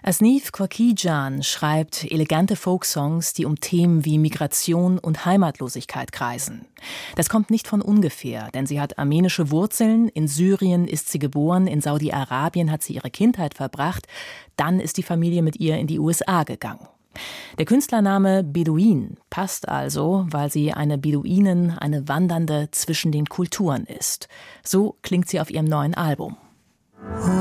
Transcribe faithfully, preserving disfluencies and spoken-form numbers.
Asnif Quaqijan schreibt elegante Folksongs, die um Themen wie Migration und Heimatlosigkeit kreisen. Das kommt nicht von ungefähr, denn sie hat armenische Wurzeln, in Syrien ist sie geboren, in Saudi-Arabien hat sie ihre Kindheit verbracht, dann ist die Familie mit ihr in die U S A gegangen. Der Künstlername Beduin passt also, weil sie eine Beduinin, eine Wandernde zwischen den Kulturen ist. So klingt sie auf ihrem neuen Album.